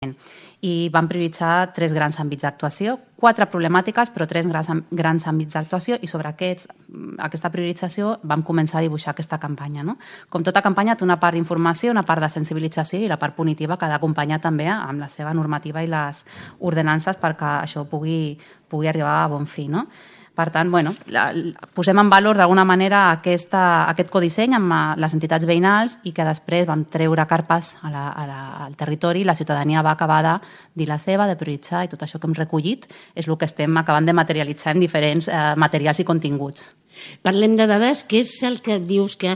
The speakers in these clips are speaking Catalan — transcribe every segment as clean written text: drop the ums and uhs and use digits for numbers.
i vam prioritzar 3 grans àmbits d'actuació, 4 problemàtiques, però 3 grans àmbits d'actuació, i sobre aquesta priorització vam començar a dibuixar aquesta campanya. No? Com tota campanya té una part d'informació, una part de sensibilització i la part punitiva que ha d'acompanyar també amb la seva normativa i les ordenances perquè això pugui arribar a bon fi. No? Per tant, posem en valor d'alguna manera aquest codisseny amb les entitats veïnals i que després vam treure carpes al territori i la ciutadania va acabar de dir la seva, de prioritzar, i tot això que hem recollit és el que estem acabant de materialitzar en diferents materials i continguts. Parlem de dades. Què és el que dius que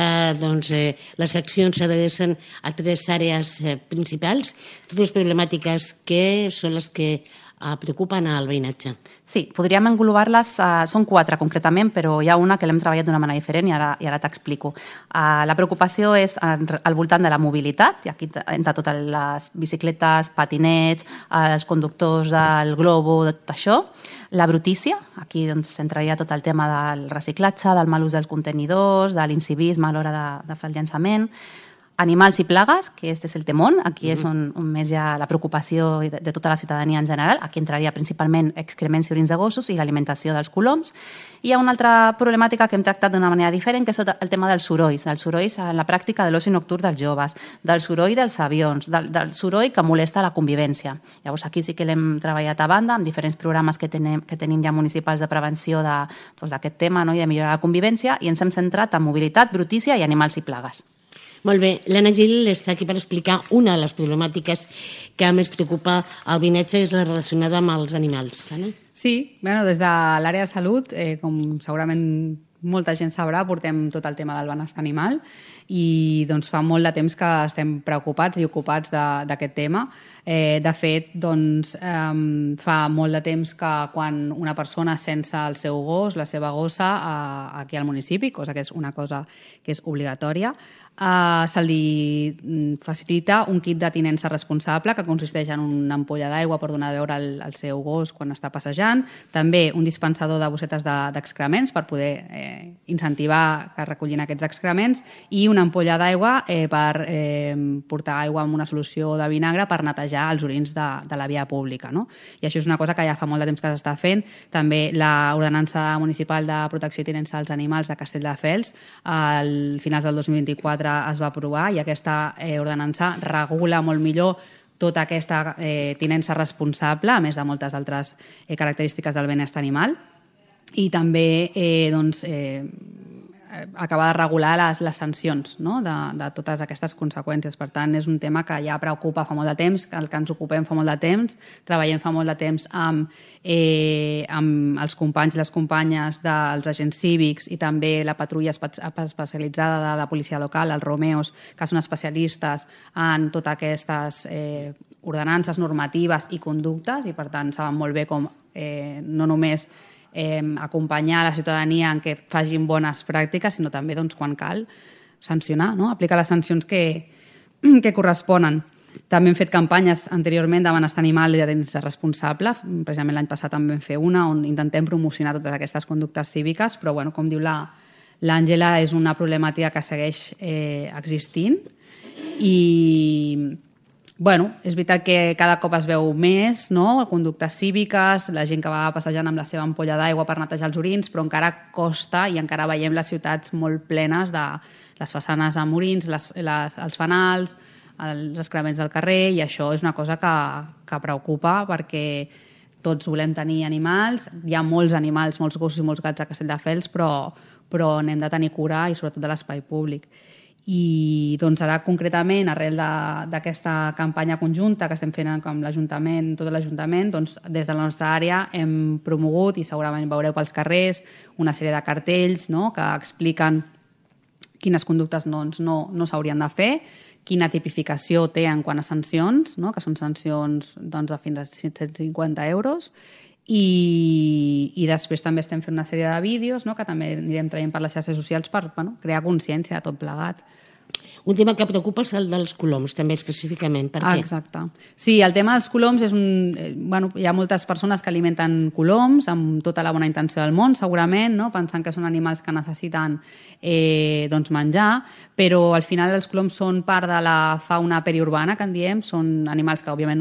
les accions s'adrecen a 3 àrees principals, 3 problemàtiques que són les que preocupen al veïnatge? Sí, podríem englobar-les, són 4 concretament, però hi ha una que l'hem treballat d'una manera diferent i ara t'explico. La preocupació és al voltant de la mobilitat, i aquí entra totes les bicicletes, patinets, els conductors del globo, de tot això. La brutícia, aquí entraria tot el tema del reciclatge, del mal ús dels contenidors, de l'incivisme a l'hora de fer el llançament. Animals i plagues, que este és el temón, aquí és on més hi ha la preocupació de tota la ciutadania en general. Aquí entraria principalment excrements i orins de gossos i l'alimentació dels coloms. Hi ha una altra problemàtica que hem tractat d'una manera diferent, que és el tema dels sorolls en la pràctica de l'oci nocturn dels joves, del soroll dels avions, del soroll que molesta la convivència. Llavors aquí sí que l'hem treballat a banda amb diferents programes que tenim ja municipals de prevenció d'aquest tema i de millorar la convivència, i ens hem centrat en mobilitat, brutícia i animals i plagues. Molt bé, l'Anna Gil està aquí per explicar una de les problemàtiques que més preocupa el veïnatge, és la relacionada amb els animals. Anna? Sí, des de l'àrea de salut, com segurament molta gent sabrà, portem tot el tema del benestar animal i fa molt de temps que estem preocupats i ocupats d'aquest tema. De fet, fa molt de temps que quan una persona sense el seu gos, la seva gossa, aquí al municipi, cosa que és una cosa que és obligatòria, se li facilita un kit de tinença responsable que consisteix en una ampolla d'aigua per donar a beure al seu gos quan està passejant, també un dispensador de bossetes d'excrements per poder incentivar que recollin aquests excrements, i una ampolla d'aigua per portar aigua amb una solució de vinagre per netejar els orins de la via pública. No? I això és una cosa que ja fa molt de temps que s'està fent. També l'Ordenança Municipal de Protecció i Tinença dels Animals de Castelldefels, al finals del 2024 es va aprovar, i aquesta ordenança regula molt millor tota aquesta tinença responsable, a més de moltes altres característiques del benestar animal, i també acabar de regular les sancions de totes aquestes conseqüències. Per tant, és un tema que ja preocupa fa molt de temps, que ens ocupem fa molt de temps, treballem fa molt de temps amb els companys i les companyes dels agents cívics i també la patrulla especialitzada de la policia local, els Romeos, que són especialistes en totes aquestes ordenances normatives i conductes, i per tant saben molt bé com no només acompanyar la ciutadania en què facin bones pràctiques, sinó també quan cal sancionar, aplicar les sancions que corresponen. També hem fet campanyes anteriorment de benestar animal i de tinença responsable. Precisament l'any passat també vam fer una on intentem promocionar totes aquestes conductes cíviques, però com diu l'Àngela, és una problemàtica que segueix existint i és veritat que cada cop es veu més, conductes cíviques, la gent que va passejant amb la seva ampolla d'aigua per netejar els orins, però encara costa i encara veiem les ciutats molt plenes de les façanes amb orins, els fanals, els excrements del carrer, i això és una cosa que preocupa perquè tots volem tenir animals, hi ha molts animals, molts gossos i molts gats a Castelldefels, però n'hem de tenir cura, i sobretot de l'espai públic. I ara concretament, arrel d'aquesta campanya conjunta que estem fent amb l'Ajuntament, tot l'Ajuntament, des de la nostra àrea hem promogut, i segurament veureu pels carrers, una sèrie de cartells que expliquen quines conductes no s'haurien de fer, quina tipificació té en quant a sancions, que són sancions de fins a 750 euros, i després també estem fent una sèrie de vídeos que també anirem traient per les xarxes socials per crear consciència de tot plegat. Un tema que preocupa és el dels coloms, també específicament. Per què? Exacte. Sí, el tema dels coloms és hi ha moltes persones que alimenten coloms amb tota la bona intenció del món, segurament, no? Pensant que són animals que necessiten menjar, però al final els coloms són part de la fauna periurbana, que en diem, són animals que òbviament